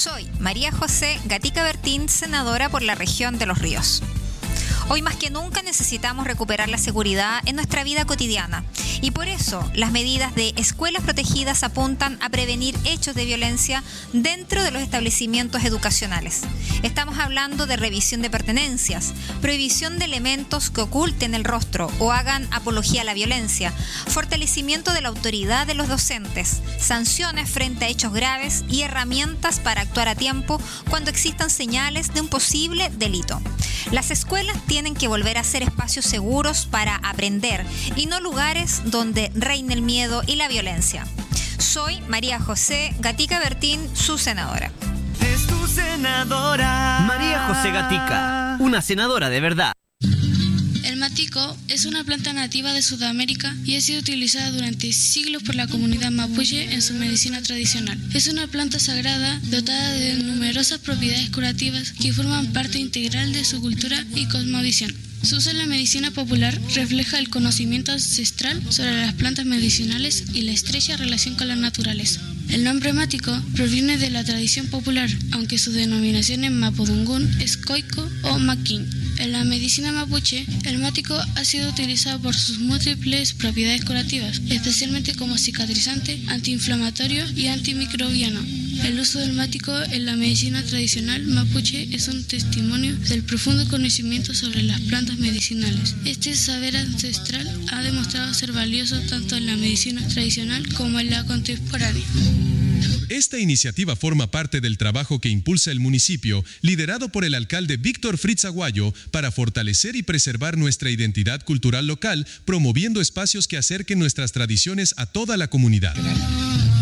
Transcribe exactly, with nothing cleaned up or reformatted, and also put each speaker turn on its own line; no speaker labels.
Soy María José Gatica Bertín, senadora por la región de Los Ríos. Hoy más que nunca necesitamos recuperar la seguridad en nuestra vida cotidiana y por eso las medidas de escuelas protegidas apuntan a prevenir hechos de violencia dentro de los establecimientos educacionales. Estamos hablando de revisión de pertenencias, prohibición de elementos que oculten el rostro o hagan apología a la violencia, fortalecimiento de la autoridad de los docentes, sanciones frente a hechos graves y herramientas para actuar a tiempo cuando existan señales de un posible delito. Las escuelas tienen que volver a ser espacios seguros para aprender y no lugares donde reine el miedo y la violencia. Soy María José Gatica Bertín, su senadora.
Es tu senadora.
María José Gatica, una senadora de verdad.
El matico es una planta nativa de Sudamérica y ha sido utilizada durante siglos por la comunidad mapuche en su medicina tradicional. Es una planta sagrada dotada de numerosas propiedades curativas que forman parte integral de su cultura y cosmovisión. Su uso en la medicina popular refleja el conocimiento ancestral sobre las plantas medicinales y la estrecha relación con la naturaleza. El nombre mático proviene de la tradición popular, aunque su denominación en mapudungún es coico o maquín. En la medicina mapuche, el mático ha sido utilizado por sus múltiples propiedades curativas, especialmente como cicatrizante, antiinflamatorio y antimicrobiano. El uso del mático en la medicina tradicional mapuche es un testimonio del profundo conocimiento sobre las plantas medicinales. Este saber ancestral ha demostrado ser valioso tanto en la medicina tradicional como en la contemporánea.
Esta iniciativa forma parte del trabajo que impulsa el municipio, liderado por el alcalde Víctor Fritz Aguayo, para fortalecer y preservar nuestra identidad cultural local, promoviendo espacios que acerquen nuestras tradiciones a toda la comunidad.